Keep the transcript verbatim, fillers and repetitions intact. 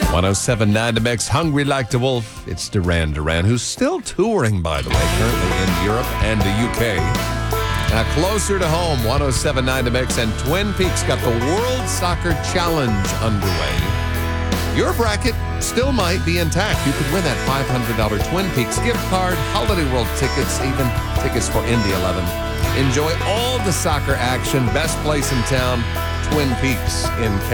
one oh seven point nine to Mix, Hungry Like the Wolf. It's Duran Duran, who's still touring, by the way, currently in Europe and the U K. Now, closer to home, one oh seven point nine to Mix, and Twin Peaks got the World Soccer Challenge underway. Your bracket still might be intact. You could win that five hundred dollars Twin Peaks gift card, Holiday World tickets, even tickets for Indy eleven. Enjoy all the soccer action. Best place in town, Twin Peaks in